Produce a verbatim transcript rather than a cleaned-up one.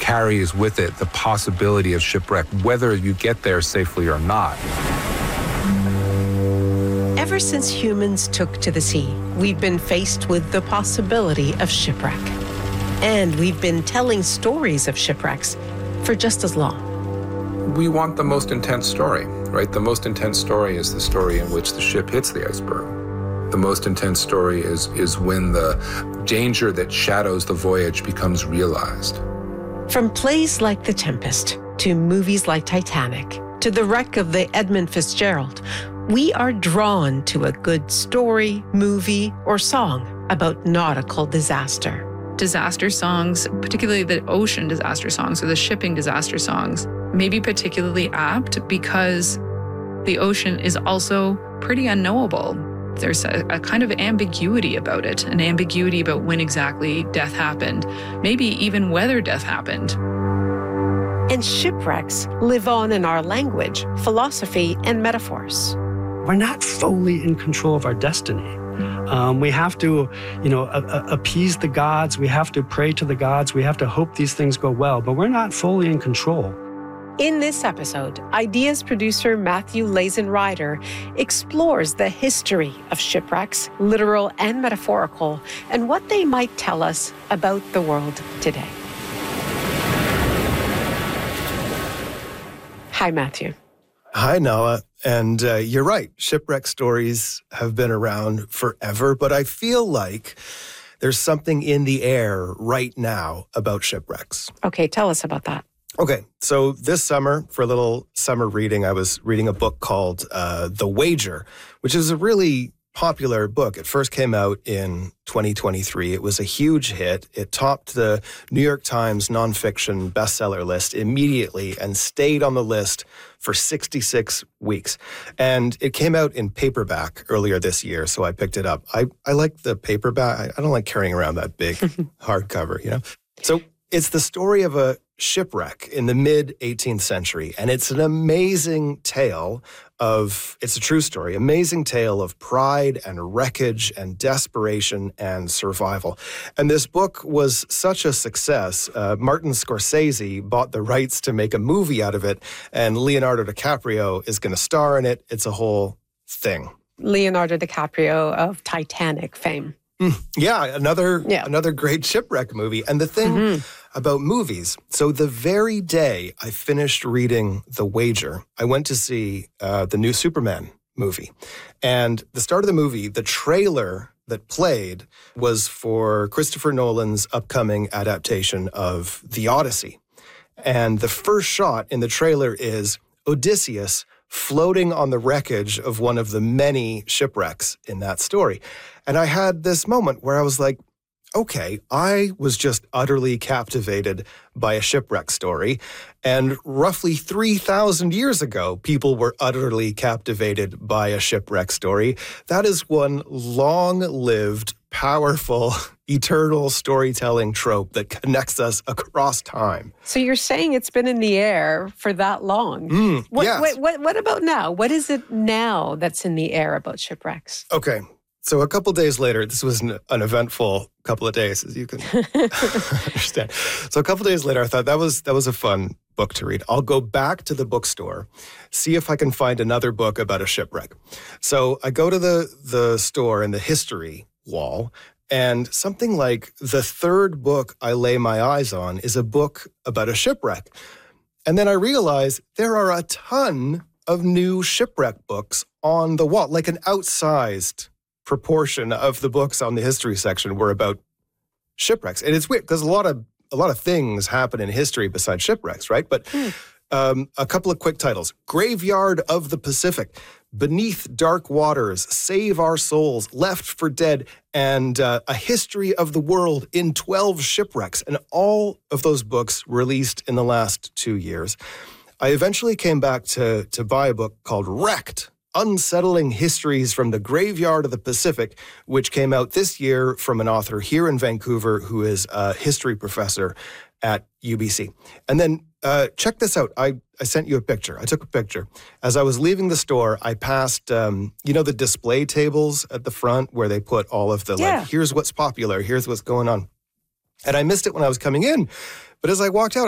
carries with it the possibility of shipwreck, whether you get there safely or not. Ever since humans took to the sea, we've been faced with the possibility of shipwreck. And we've been telling stories of shipwrecks for just as long. We want the most intense story, right? The most intense story is the story in which the ship hits the iceberg. The most intense story is, is when the danger that shadows the voyage becomes realized. From plays like The Tempest, to movies like Titanic, to the wreck of the Edmund Fitzgerald, we are drawn to a good story, movie, or song about nautical disaster. Disaster songs, particularly the ocean disaster songs or the shipping disaster songs, may be particularly apt because the ocean is also pretty unknowable. There's a, a kind of ambiguity about it, an ambiguity about when exactly death happened, maybe even whether death happened. And shipwrecks live on in our language, philosophy, and metaphors. We're not fully in control of our destiny. Um, we have to, you know, a- a- appease the gods. We have to pray to the gods. We have to hope these things go well, but we're not fully in control. In this episode, Ideas producer Matthew Lazen Ryder explores the history of shipwrecks, literal and metaphorical, and what they might tell us about the world today. Hi, Matthew. Hi, Noah. And uh, you're right. Shipwreck stories have been around forever, but I feel like there's something in the air right now about shipwrecks. Okay, tell us about that. Okay, so this summer, for a little summer reading, I was reading a book called uh, The Wager, which is a really popular book. It first came out in twenty twenty-three. It was a huge hit. It topped the New York Times nonfiction bestseller list immediately and stayed on the list for sixty-six weeks. And it came out in paperback earlier this year, so I picked it up. I, I like the paperback. I, I don't like carrying around that big hardcover, you know? So it's the story of a shipwreck in the mid-eighteenth century, and it's an amazing tale of, it's a true story, amazing tale of pride and wreckage and desperation and survival. And this book was such a success. Uh, Martin Scorsese bought the rights to make a movie out of it, and Leonardo DiCaprio is going to star in it. It's a whole thing. Leonardo DiCaprio of Titanic fame. Mm, yeah, another yeah. another great shipwreck movie. And the thing mm-hmm. about movies, so the very day I finished reading The Wager, I went to see uh, the new Superman movie. And the start of the movie, the trailer that played was for Christopher Nolan's upcoming adaptation of The Odyssey. And the first shot in the trailer is Odysseus floating on the wreckage of one of the many shipwrecks in that story. And I had this moment where I was like, okay, I was just utterly captivated by a shipwreck story. And roughly three thousand years ago, people were utterly captivated by a shipwreck story. That is one long-lived, powerful, eternal storytelling trope that connects us across time. So you're saying it's been in the air for that long. Mm, what, yes. what, what, what about now? What is it now that's in the air about shipwrecks? Okay. So a couple days later, this was an, an eventful couple of days, as you can understand. So a couple days later, I thought that was that was a fun book to read. I'll go back to the bookstore, see if I can find another book about a shipwreck. So I go to the, the store in the history wall, and something like the third book I lay my eyes on is a book about a shipwreck. And then I realize there are a ton of new shipwreck books on the wall, like an outsized proportion of the books on the history section were about shipwrecks. And it's weird because a lot of a lot of things happen in history besides shipwrecks, right? But mm. um, a couple of quick titles. Graveyard of the Pacific, Beneath Dark Waters, Save Our Souls, Left for Dead, and uh, A History of the World in twelve Shipwrecks. And all of those books released in the last two years. I eventually came back to, to buy a book called Wrecked, Unsettling Histories from the Graveyard of the Pacific, which came out this year from an author here in Vancouver who is a history professor at U B C. And then uh, check this out. I, I sent you a picture. I took a picture. As I was leaving the store, I passed, um, you know, the display tables at the front where they put all of the, yeah. like, here's what's popular, here's what's going on. And I missed it when I was coming in. But as I walked out,